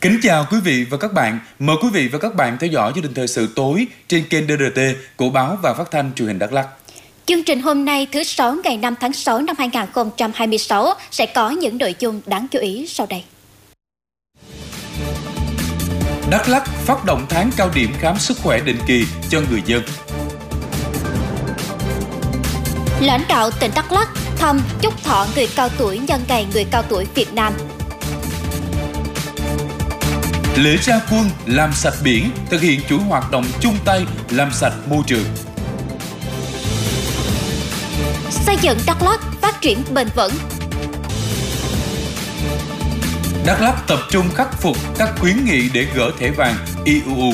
Kính chào quý vị và các bạn. Mời quý vị và các bạn theo dõi chương trình thời sự tối trên kênh DRT của báo và phát thanh truyền hình Đắk Lắk. Chương trình hôm nay thứ Sáu ngày 5 tháng 6 năm 2026 sẽ có những nội dung đáng chú ý sau đây. Đắk Lắk phát động tháng cao điểm khám sức khỏe định kỳ cho người dân. Lãnh đạo tỉnh Đắk Lắk thăm chúc thọ người cao tuổi nhân ngày người cao tuổi Việt Nam. Lễ ra quân làm sạch biển, thực hiện chuỗi hoạt động chung tay làm sạch môi trường. Xây dựng Đắk Lắk phát triển bền vững. Đắk Lắk tập trung khắc phục các khuyến nghị để gỡ thẻ vàng IUU.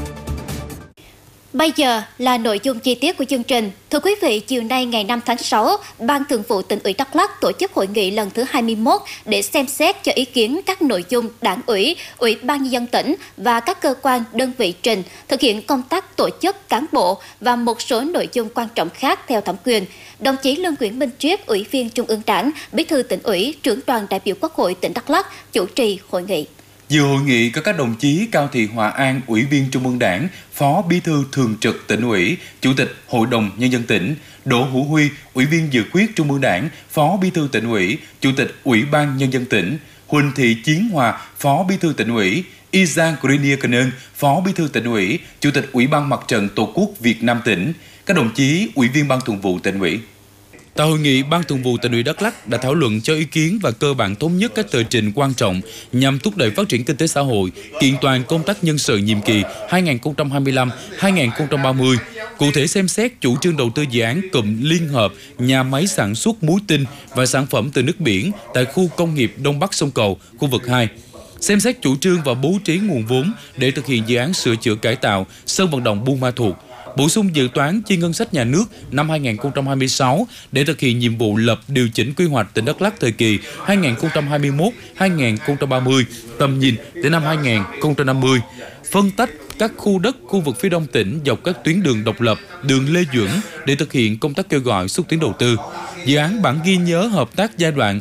Bây giờ là nội dung chi tiết của chương trình. Thưa quý vị, chiều nay ngày 5 tháng 6, Ban Thường vụ Tỉnh ủy Đắk Lắk tổ chức hội nghị lần thứ 21 để xem xét cho ý kiến các nội dung Đảng ủy, Ủy ban Nhân dân tỉnh và các cơ quan, đơn vị trình thực hiện công tác tổ chức cán bộ và một số nội dung quan trọng khác theo thẩm quyền. Đồng chí Lương Nguyễn Minh Triết, Ủy viên Trung ương Đảng, Bí thư Tỉnh ủy, Trưởng đoàn đại biểu Quốc hội tỉnh Đắk Lắk chủ trì hội nghị. Dự hội nghị có các đồng chí Cao Thị Hòa An, Ủy viên Trung ương Đảng, Phó Bí thư Thường trực Tỉnh ủy, Chủ tịch Hội đồng Nhân dân tỉnh, Đỗ Hữu Huy, Ủy viên Dự khuyết Trung ương Đảng, Phó Bí thư Tỉnh ủy, Chủ tịch Ủy ban Nhân dân tỉnh, Huỳnh Thị Chiến Hòa, Phó Bí thư Tỉnh ủy, Izan Grenier Canơn, Phó Bí thư Tỉnh ủy, Chủ tịch Ủy ban Mặt trận Tổ quốc Việt Nam tỉnh, các đồng chí Ủy viên Ban Thường vụ Tỉnh ủy. Tại hội nghị, Ban Thường vụ Tỉnh ủy Đắk Lắk đã thảo luận cho ý kiến và cơ bản thống nhất các tờ trình quan trọng nhằm thúc đẩy phát triển kinh tế xã hội, kiện toàn công tác nhân sự nhiệm kỳ 2025-2030. Cụ thể xem xét chủ trương đầu tư dự án cụm liên hợp nhà máy sản xuất muối tinh và sản phẩm từ nước biển tại khu công nghiệp Đông Bắc sông Cầu, khu vực 2. Xem xét chủ trương và bố trí nguồn vốn để thực hiện dự án sửa chữa cải tạo sân vận động Buôn Ma Thuột. Bổ sung dự toán chi ngân sách nhà nước năm 2026 để thực hiện nhiệm vụ lập điều chỉnh quy hoạch tỉnh Đắk Lắk thời kỳ 2021-2030, tầm nhìn đến năm 2050, phân tách các khu đất khu vực phía đông tỉnh dọc các tuyến đường độc lập, đường Lê Duẩn để thực hiện công tác kêu gọi xúc tiến đầu tư. Dự án bản ghi nhớ hợp tác giai đoạn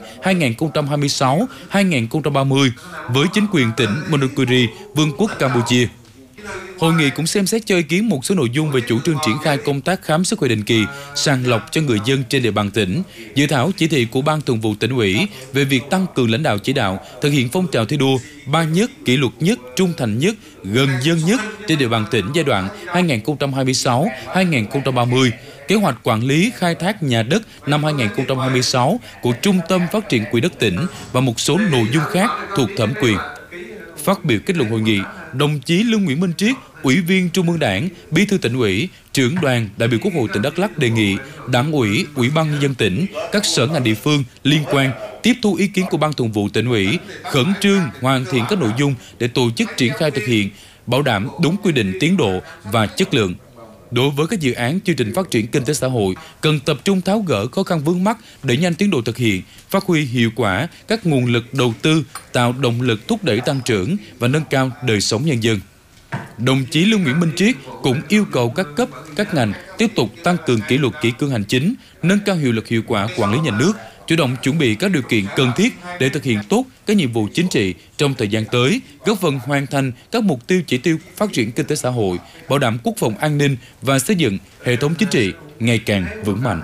2026-2030 với chính quyền tỉnh Mononkkori, Vương quốc Campuchia. Hội nghị cũng xem xét cho ý kiến một số nội dung về chủ trương triển khai công tác khám sức khỏe định kỳ, sàng lọc cho người dân trên địa bàn tỉnh, dự thảo chỉ thị của Ban Thường vụ Tỉnh ủy về việc tăng cường lãnh đạo chỉ đạo, thực hiện phong trào thi đua, ba nhất, kỷ luật nhất, trung thành nhất, gần dân nhất trên địa bàn tỉnh giai đoạn 2026-2030, kế hoạch quản lý khai thác nhà đất năm 2026 của Trung tâm Phát triển Quỹ đất tỉnh và một số nội dung khác thuộc thẩm quyền. Phát biểu kết luận hội nghị, đồng chí Lương Nguyễn Minh Triết, Ủy viên Trung ương Đảng, Bí thư Tỉnh ủy, Trưởng đoàn đại biểu Quốc hội tỉnh Đắk Lắk đề nghị Đảng ủy, Ủy ban Nhân dân tỉnh, các sở ngành địa phương liên quan tiếp thu ý kiến của Ban Thường vụ Tỉnh ủy, khẩn trương hoàn thiện các nội dung để tổ chức triển khai thực hiện, bảo đảm đúng quy định tiến độ và chất lượng. Đối với các dự án chương trình phát triển kinh tế xã hội, cần tập trung tháo gỡ khó khăn vướng mắc, đẩy nhanh tiến độ thực hiện, phát huy hiệu quả các nguồn lực đầu tư, tạo động lực thúc đẩy tăng trưởng và nâng cao đời sống nhân dân. Đồng chí Lương Nguyễn Minh Triết cũng yêu cầu các cấp, các ngành tiếp tục tăng cường kỷ luật kỷ cương hành chính, nâng cao hiệu lực hiệu quả quản lý nhà nước, chủ động chuẩn bị các điều kiện cần thiết để thực hiện tốt các nhiệm vụ chính trị trong thời gian tới, góp phần hoàn thành các mục tiêu chỉ tiêu phát triển kinh tế xã hội, bảo đảm quốc phòng an ninh và xây dựng hệ thống chính trị ngày càng vững mạnh.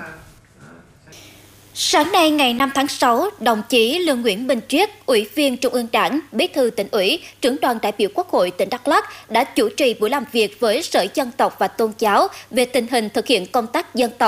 Sáng nay ngày 5 tháng 6, đồng chí Lương Nguyễn Minh Triết, Ủy viên Trung ương Đảng, Bí thư Tỉnh ủy, Trưởng đoàn đại biểu Quốc hội tỉnh Đắk Lắk đã chủ trì buổi làm việc với Sở Dân tộc và Tôn giáo về tình hình thực hiện công tác dân tộc